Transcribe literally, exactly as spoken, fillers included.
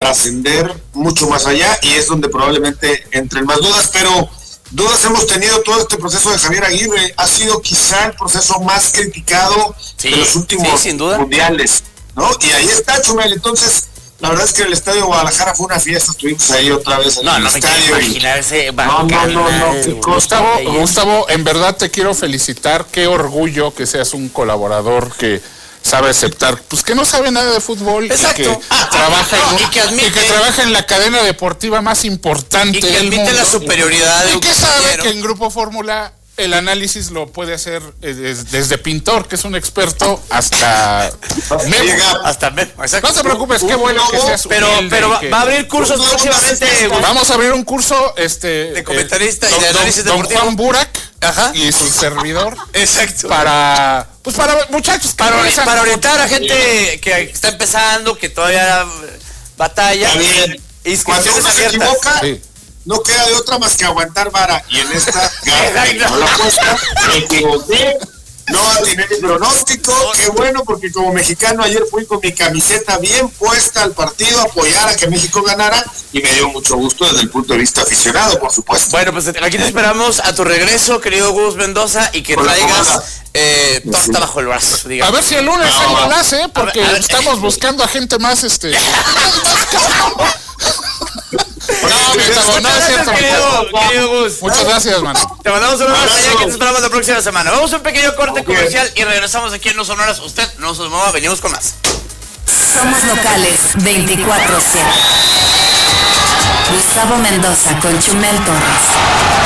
trascender mucho más allá y es donde probablemente entren más dudas, pero dudas hemos tenido todo este proceso de Javier Aguirre. Ha sido quizá el proceso más criticado sí, de los últimos sí, sin duda. mundiales, ¿no? Y ahí está, Chumel. Entonces, la verdad es que el Estadio Guadalajara fue una fiesta, estuvimos ahí otra vez en no, el no estadio. Me imaginarse no, no, no, no. Gustavo, Gustavo, en verdad te quiero felicitar. Qué orgullo que seas un colaborador que sabe aceptar, pues que no sabe nada de fútbol. Exacto. Y que, ah, trabaja no, en un, y, que admite, y que trabaja en la cadena deportiva más importante y que del admite mundo. la superioridad de y un que sabe compañero. que en Grupo Fórmula el análisis lo puede hacer eh, des, desde pintor, que es un experto, hasta Memo. Hasta Memo, exacto. No te preocupes, qué bueno que seas Pero, pero va, que... va a abrir cursos próximamente. Vamos a abrir un curso este de comentarista eh, y de análisis don, deportivo. Don Juan Burak. Ajá. Y su servidor. Exacto. Para, pues para muchachos. Que para, no para orientar a gente que está empezando, que todavía batalla. Está bien. Cuando uno se equivoca, sí. no queda de otra más que aguantar vara. Y en esta, no la apuesta, me equivoqué. No atiné mi pronóstico, qué bueno, porque como mexicano ayer fui con mi camiseta bien puesta al partido, a apoyar a que México ganara, y me dio mucho gusto desde el punto de vista aficionado, por supuesto. Bueno, pues aquí te esperamos a tu regreso, querido Gus Mendoza, y que con traigas eh, torta sí. bajo el brazo, digamos. A ver si el lunes no. algo la hace, porque a ver, a ver. estamos buscando a gente más, este... No, mi Gustavo, no es cierto. Querido, querido Gus. Muchas gracias, mano. Te mandamos un abrazo allá que te esperamos la próxima semana. Vamos a un pequeño corte comercial y regresamos aquí en Los Sonoras. Usted no se mueva, venimos con más. Somos locales veinticuatro siete. Gustavo Mendoza con Chumel Torres.